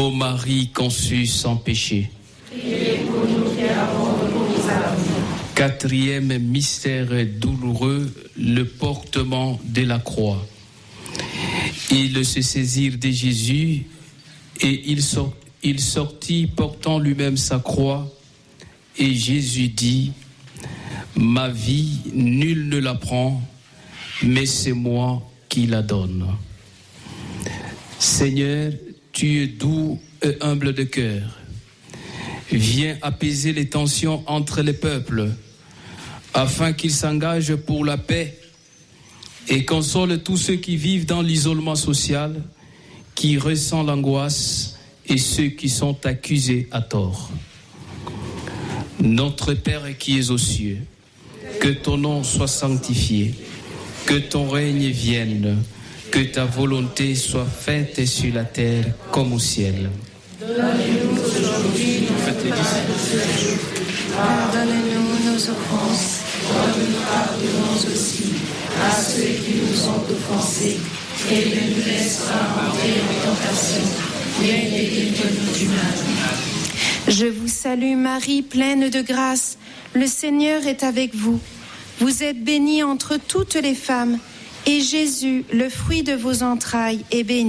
Ô Marie conçue sans péché. Priez pour nous qui avons recours à la mort. Quatrième mystère douloureux, le portement de la croix. Ils se saisirent de Jésus et il sortit portant lui-même sa croix. Et Jésus dit, ma vie, nul ne la prend, mais c'est moi qui la donne. Seigneur, tu es doux et humble de cœur. Viens apaiser les tensions entre les peuples, afin qu'ils s'engagent pour la paix et console tous ceux qui vivent dans l'isolement social, qui ressentent l'angoisse et ceux qui sont accusés à tort. Notre Père qui es aux cieux, que ton nom soit sanctifié, que ton règne vienne, que ta volonté soit faite sur la terre comme au ciel. Donne-nous aujourd'hui notre pain de ce jour. Pardonne-nous nos offenses, comme nous pardonnons aussi à ceux qui nous ont offensés. Et ne nous laisse pas entrer en tentation, mais délivre-nous du mal. Je vous salue Marie, pleine de grâce. Le Seigneur est avec vous. Vous êtes bénie entre toutes les femmes, et Jésus, le fruit de vos entrailles, est béni.